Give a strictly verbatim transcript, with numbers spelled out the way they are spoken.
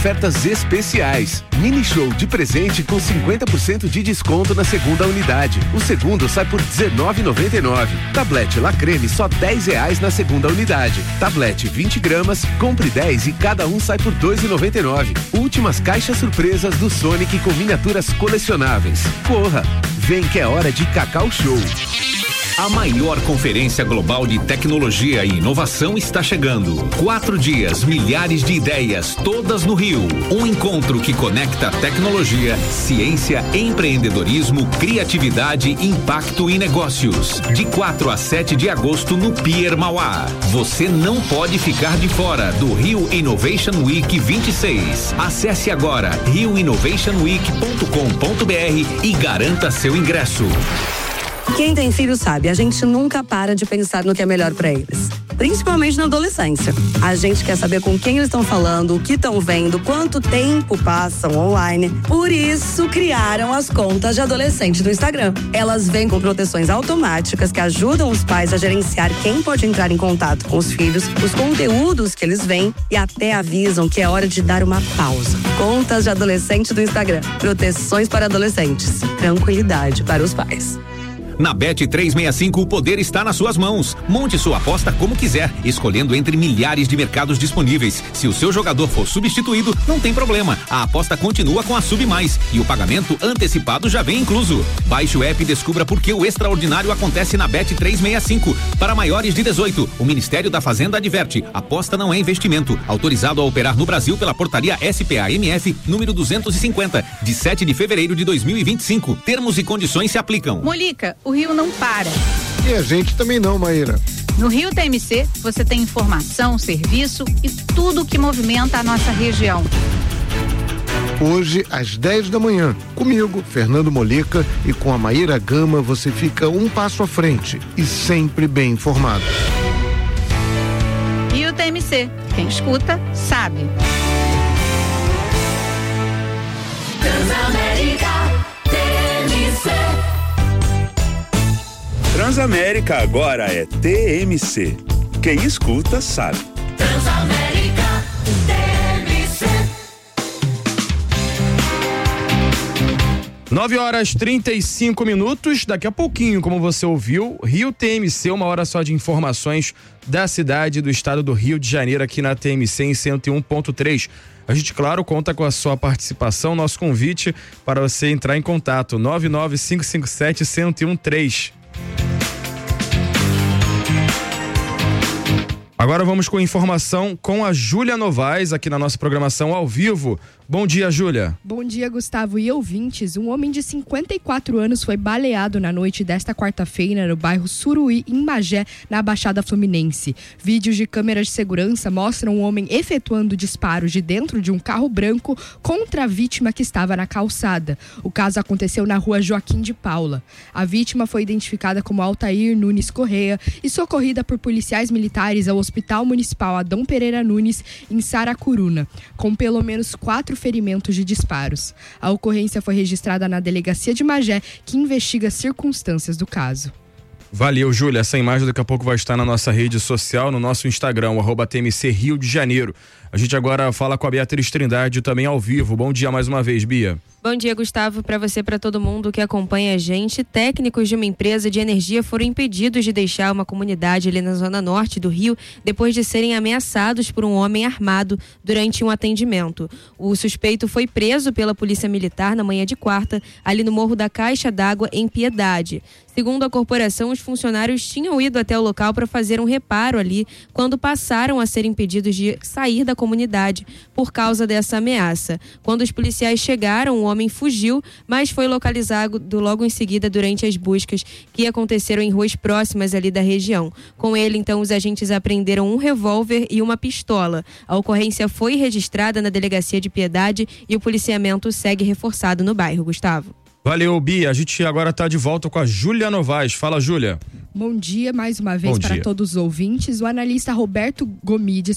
Ofertas especiais. Mini show de presente com cinquenta por cento de desconto na segunda unidade. O segundo sai por dezenove reais e noventa e nove centavos. Tablete La Creme só dez reais na segunda unidade. Tablete vinte gramas, compre dez e cada um sai por dois reais e noventa e nove centavos. Últimas caixas surpresas do Sonic com miniaturas colecionáveis. Corra! Vem que é hora de Cacau Show. A maior conferência global de tecnologia e inovação está chegando. Quatro dias, milhares de ideias, todas no Rio. Um encontro que conecta tecnologia, ciência, empreendedorismo, criatividade, impacto e negócios. De quatro a sete de agosto no Pier Mauá. Você não pode ficar de fora do Rio Innovation Week vinte e seis. Acesse agora rio innovation week ponto com ponto br e garanta seu ingresso. Quem tem filho sabe, a gente nunca para de pensar no que é melhor para eles. Principalmente na adolescência. A gente quer saber com quem eles estão falando, o que estão vendo, quanto tempo passam online. Por isso, criaram as contas de adolescente do Instagram. Elas vêm com proteções automáticas que ajudam os pais a gerenciar quem pode entrar em contato com os filhos, os conteúdos que eles veem e até avisam que é hora de dar uma pausa. Contas de adolescente do Instagram. Proteções para adolescentes. Tranquilidade para os pais. Na Bet trezentos e sessenta e cinco, o poder está nas suas mãos. Monte sua aposta como quiser, escolhendo entre milhares de mercados disponíveis. Se o seu jogador for substituído, não tem problema. A aposta continua com a Sub Mais e o pagamento antecipado já vem incluso. Baixe o app e descubra por que o extraordinário acontece na Bet trezentos e sessenta e cinco. Para maiores de dezoito, o Ministério da Fazenda adverte: aposta não é investimento. Autorizado a operar no Brasil pela portaria S P A M F número duzentos e cinquenta, de sete de fevereiro de dois mil e vinte e cinco. Termos e condições se aplicam. Molica, o Rio não para. E a gente também não, Maíra. No Rio T M C, você tem informação, serviço e tudo que movimenta a nossa região. Hoje, às dez da manhã, comigo, Fernando Molica, e com a Maíra Gama, você fica um passo à frente e sempre bem informado. Rio T M C, quem escuta, sabe. Transamérica T M C. Transamérica agora é T M C. Quem escuta sabe. Transamérica T M C. nove horas e trinta e cinco minutos. Daqui a pouquinho, como você ouviu, Rio T M C, uma hora só de informações da cidade do estado do Rio de Janeiro aqui na T M C em cento e um ponto três. A gente, claro, conta com a sua participação, nosso convite para você entrar em contato, nove nove cinco cinco sete, um zero um três. Agora vamos com informação com a Júlia Novaes aqui na nossa programação ao vivo. Bom dia, Júlia. Bom dia, Gustavo e ouvintes. Um homem de cinquenta e quatro anos foi baleado na noite desta quarta-feira no bairro Suruí, em Magé, na Baixada Fluminense. Vídeos de câmeras de segurança mostram o homem efetuando disparos de dentro de um carro branco contra a vítima que estava na calçada. O caso aconteceu na rua Joaquim de Paula. A vítima foi identificada como Altair Nunes Correia e socorrida por policiais militares ao Hospital Municipal Adão Pereira Nunes, em Saracuruna, com pelo menos quatro ferimentos de disparos. A ocorrência foi registrada na delegacia de Magé, que investiga as circunstâncias do caso. Valeu, Júlia. Essa imagem daqui a pouco vai estar na nossa rede social, no nosso Instagram, arroba T M C Rio de Janeiro. A gente agora fala com a Beatriz Trindade também ao vivo. Bom dia mais uma vez, Bia. Bom dia, Gustavo, para você, para todo mundo que acompanha a gente. Técnicos de uma empresa de energia foram impedidos de deixar uma comunidade ali na zona norte do Rio depois de serem ameaçados por um homem armado durante um atendimento. O suspeito foi preso pela Polícia Militar na manhã de quarta, ali no Morro da Caixa d'Água, em Piedade. Segundo a corporação, os funcionários tinham ido até o local para fazer um reparo ali quando passaram a ser impedidos de sair da comunidade por causa dessa ameaça. Quando os policiais chegaram, o homem fugiu, mas foi localizado logo em seguida durante as buscas que aconteceram em ruas próximas ali da região. Com ele, então, os agentes apreenderam um revólver e uma pistola. A ocorrência foi registrada na Delegacia de Piedade e o policiamento segue reforçado no bairro, Gustavo. Valeu, Bia. A gente agora está de volta com a Júlia Novaes. Fala, Júlia. Bom dia mais uma vez para todos os ouvintes. O analista Roberto Gomides